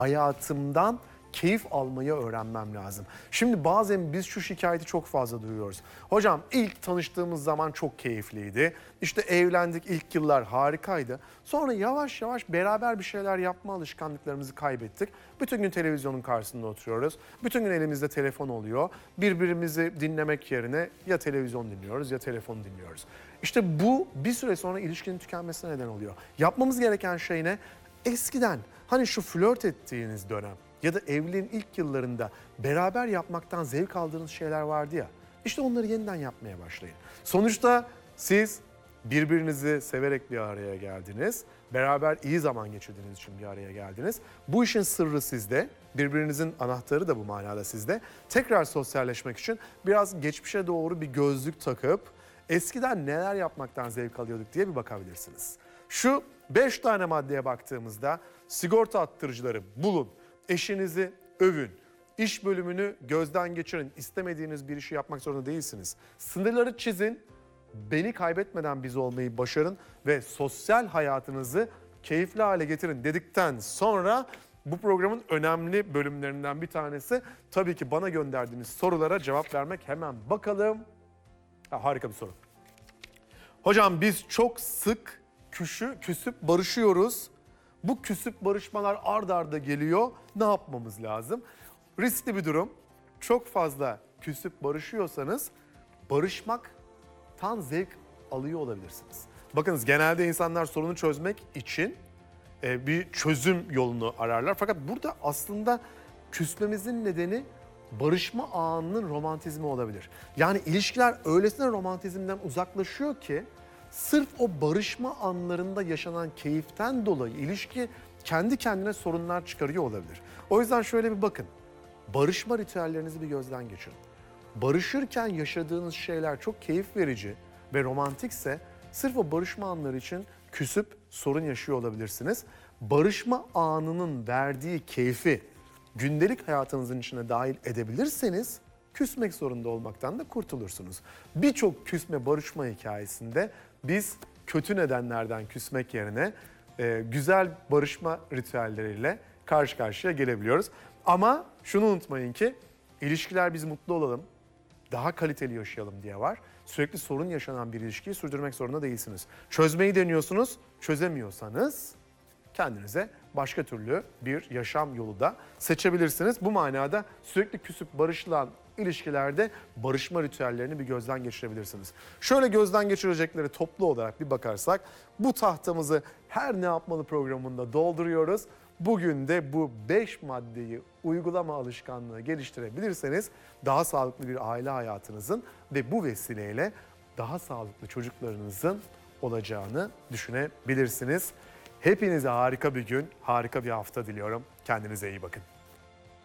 hayatımdan keyif almayı öğrenmem lazım. Şimdi bazen biz şu şikayeti çok fazla duyuyoruz. Hocam ilk tanıştığımız zaman çok keyifliydi. İşte evlendik, ilk yıllar harikaydı. Sonra yavaş yavaş beraber bir şeyler yapma alışkanlıklarımızı kaybettik. Bütün gün televizyonun karşısında oturuyoruz. Bütün gün elimizde telefon oluyor. Birbirimizi dinlemek yerine ya televizyon dinliyoruz ya telefon dinliyoruz. İşte bu bir süre sonra ilişkinin tükenmesine neden oluyor. Yapmamız gereken şey ne? Eskiden hani şu flört ettiğiniz dönem ya da evliliğin ilk yıllarında beraber yapmaktan zevk aldığınız şeyler vardı ya. İşte onları yeniden yapmaya başlayın. Sonuçta siz birbirinizi severek bir araya geldiniz. Beraber iyi zaman geçirdiğiniz için bir araya geldiniz. Bu işin sırrı sizde. Birbirinizin anahtarı da bu manada sizde. Tekrar sosyalleşmek için biraz geçmişe doğru bir gözlük takıp eskiden neler yapmaktan zevk alıyorduk diye bir bakabilirsiniz. Şu 5 tane maddeye baktığımızda sigorta attırıcıları bulun. Eşinizi övün. İş bölümünü gözden geçirin. İstemediğiniz bir işi yapmak zorunda değilsiniz. Sınırları çizin. Beni kaybetmeden biz olmayı başarın ve sosyal hayatınızı keyifli hale getirin dedikten sonra bu programın önemli bölümlerinden bir tanesi tabii ki bana gönderdiğiniz sorulara cevap vermek. Hemen bakalım. Harika bir soru. Hocam biz çok sık küsüp barışıyoruz. Bu küsüp barışmalar ard arda geliyor. Ne yapmamız lazım? Riskli bir durum. Çok fazla küsüp barışıyorsanız barışmaktan zevk alıyor olabilirsiniz. Bakınız genelde insanlar sorunu çözmek için bir çözüm yolunu ararlar. Fakat burada aslında küsmemizin nedeni barışma anının romantizmi olabilir. Yani ilişkiler öylesine romantizmden uzaklaşıyor ki sırf o barışma anlarında yaşanan keyiften dolayı ilişki kendi kendine sorunlar çıkarıyor olabilir. O yüzden şöyle bir bakın. Barışma ritüellerinizi bir gözden geçirin. Barışırken yaşadığınız şeyler çok keyif verici ve romantikse sırf o barışma anları için küsüp sorun yaşıyor olabilirsiniz. Barışma anının verdiği keyfi gündelik hayatınızın içine dahil edebilirseniz küsmek zorunda olmaktan da kurtulursunuz. Birçok küsme barışma hikayesinde biz kötü nedenlerden küsmek yerine güzel barışma ritüelleriyle karşı karşıya gelebiliyoruz. Ama şunu unutmayın ki ilişkiler biz mutlu olalım, daha kaliteli yaşayalım diye var. Sürekli sorun yaşanan bir ilişkiyi sürdürmek zorunda değilsiniz. Çözmeyi deniyorsunuz, çözemiyorsanız kendinize başka türlü bir yaşam yolu da seçebilirsiniz. Bu manada sürekli küsüp barışılan ilişkilerde barışma ritüellerini bir gözden geçirebilirsiniz. Şöyle gözden geçirecekleri toplu olarak bir bakarsak bu tahtamızı her ne yapmalı programında dolduruyoruz. Bugün de bu 5 maddeyi uygulama alışkanlığı geliştirebilirseniz daha sağlıklı bir aile hayatınızın ve bu vesileyle daha sağlıklı çocuklarınızın olacağını düşünebilirsiniz. Hepinize harika bir gün, harika bir hafta diliyorum. Kendinize iyi bakın.